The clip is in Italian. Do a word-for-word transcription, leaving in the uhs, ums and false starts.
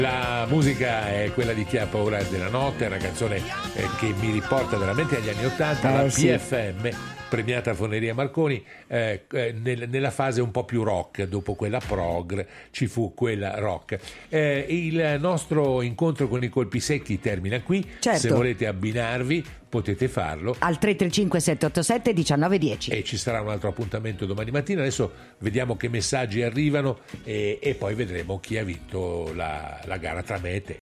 La musica è quella di Chi ha paura della notte, è una canzone eh, che mi riporta veramente agli anni Ottanta, Eh, la sì. P F M, premiata Foneria Marconi, eh, eh, nel- nella fase un po' più rock. Dopo quella prog ci fu quella rock. Eh, il nostro incontro con i colpi secchi termina qui. Certo. Se volete abbinarvi potete farlo. Al tre tre cinque sette otto sette uno nove uno zero. E ci sarà un altro appuntamento domani mattina. Adesso vediamo che messaggi arrivano e, e poi vedremo chi ha vinto la, la gara tra me e te.